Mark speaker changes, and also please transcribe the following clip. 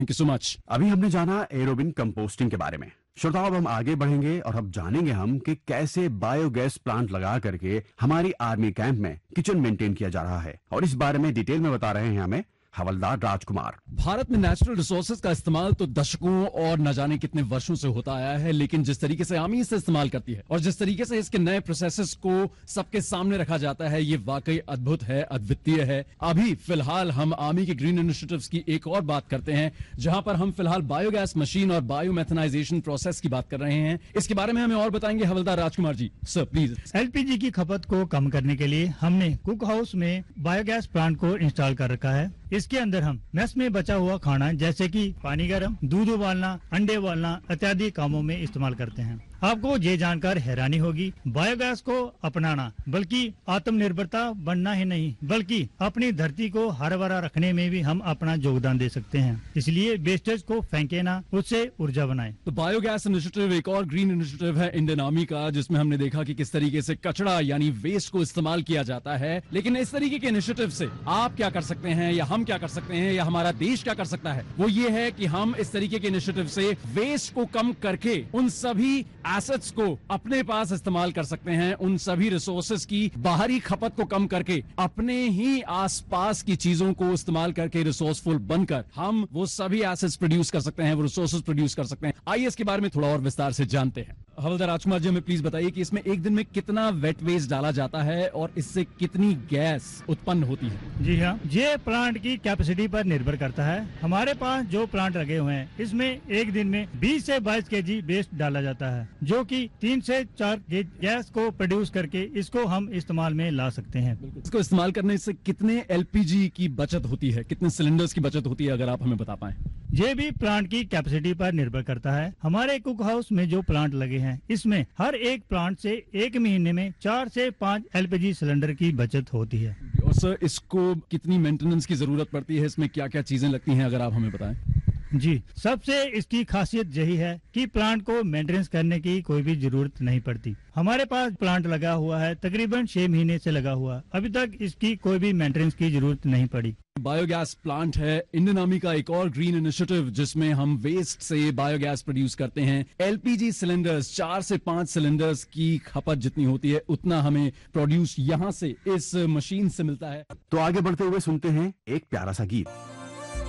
Speaker 1: Thank you so much.
Speaker 2: अभी हमने जाना एरोबिन कंपोस्टिंग के बारे में। श्रोताओं, अब हम आगे बढ़ेंगे और अब जानेंगे हम कि कैसे बायोगैस प्लांट लगा करके हमारी आर्मी कैंप में किचन मेंटेन किया जा रहा है, और इस बारे में डिटेल में बता रहे हैं हमें हवलदार राजकुमार।
Speaker 1: भारत में नेचुरल रिसोर्सेज का इस्तेमाल तो दशकों और न जाने कितने वर्षों से होता आया है, लेकिन जिस तरीके से आर्मी इसे इस्तेमाल करती है और जिस तरीके से इसके नए प्रोसेसेस को सबके सामने रखा जाता है, ये वाकई अद्भुत है, अद्वितीय है। अभी फिलहाल हम आर्मी के ग्रीन इनिशिएटिव्स की एक और बात करते हैं, जहां पर हम फिलहाल बायोगैस मशीन और बायोमेथनाइजेशन प्रोसेस की बात कर रहे हैं। इसके बारे में हमें और बताएंगे हवलदार Rajkumar ji. Sir please.
Speaker 3: LPG की खपत को कम करने के लिए हमने कुक हाउस में बायोगैस प्लांट को इंस्टॉल कर रखा है। इसके अंदर हम मेस में बचा हुआ खाना जैसे कि पानी गर्म, दूध उबालना, अंडे उबालना इत्यादि कामों में इस्तेमाल करते हैं। आपको ये जानकर हैरानी होगी, बायोगैस को अपनाना बल्कि आत्मनिर्भरता बनना ही नहीं, बल्कि अपनी धरती को हरा भरा रखने में भी हम अपना योगदान दे सकते हैं। इसलिए वेस्टेज को फेंके ना, उससे ऊर्जा बनाएं।
Speaker 1: तो बायोगैस इनिशिएटिव एक और ग्रीन इनिशिएटिव है इंडियन आर्मी का, जिसमें हमने देखा कि किस तरीके से कचरा यानी वेस्ट को इस्तेमाल किया जाता है। लेकिन इस तरीके के इनिशिएटिव से आप क्या कर सकते हैं, या हम क्या कर सकते हैं, या हमारा देश क्या कर सकता है, वो ये है कि हम इस तरीके के इनिशिएटिव से वेस्ट को कम करके उन सभी एसेट्स को अपने पास इस्तेमाल कर सकते हैं। उन सभी रिसोर्सेज की बाहरी खपत को कम करके अपने ही आसपास की चीजों को इस्तेमाल करके रिसोर्सफुल बनकर हम वो सभी एसेट्स प्रोड्यूस कर सकते हैं, वो रिसोर्सेज प्रोड्यूस कर सकते हैं। आइए इसके बारे में थोड़ा और विस्तार से जानते हैं। हवलदार राजकुमार जी, हमें प्लीज बताइए कि इसमें एक दिन में कितना वेट वेस्ट डाला जाता है और इससे कितनी गैस उत्पन्न होती है?
Speaker 3: जी हाँ, ये प्लांट की कैपेसिटी पर निर्भर करता है। हमारे पास जो प्लांट लगे हुए हैं, इसमें एक दिन में 20 से 22 केजी वेस्ट डाला जाता है, जो कि 3 से 4 गैस को प्रोड्यूस करके इसको हम इस्तेमाल में ला सकते हैं।
Speaker 1: इसको इस्तेमाल करने से कितने एलपीजी की बचत होती है, कितने सिलेंडर्स की बचत होती है, अगर आप हमें बता पाएं?
Speaker 3: ये भी प्लांट की कैपेसिटी पर निर्भर करता है। हमारे कुक हाउस में जो प्लांट लगे हैं, इसमें हर एक प्लांट से एक महीने में 4 से 5 एलपीजी सिलेंडर की बचत होती है।
Speaker 1: और सर, इसको कितनी मेंटेनेंस की जरूरत पड़ती है, इसमें क्या क्या चीजें लगती हैं, अगर आप हमें बताएं?
Speaker 3: जी, सबसे इसकी खासियत यही है कि प्लांट को मेंटेनेंस करने की कोई भी जरूरत नहीं पड़ती। हमारे पास प्लांट लगा हुआ है, तकरीबन 6 महीने से लगा हुआ, अभी तक इसकी कोई भी मेंटेनेंस की जरूरत नहीं पड़ी।
Speaker 1: बायोगैस प्लांट है इंडियन आर्मी का एक और ग्रीन इनिशिएटिव, जिसमें हम वेस्ट से बायोगैस प्रोड्यूस करते हैं। एलपीजी सिलेंडर्स 4 से 5 सिलेंडर्स की खपत जितनी होती है, उतना हमें प्रोड्यूस यहाँ से इस मशीन से मिलता है।
Speaker 2: तो आगे बढ़ते हुए सुनते हैं एक प्यारा सा गीत।